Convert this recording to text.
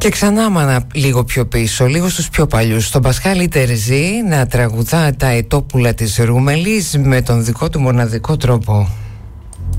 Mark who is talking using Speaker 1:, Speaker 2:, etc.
Speaker 1: Και ξανά λίγο πιο πίσω, λίγο στους πιο παλιούς, στον Πασχάλη Τερζή να τραγουδά τα ετόπουλα της Ρούμελης με τον δικό του μοναδικό τρόπο.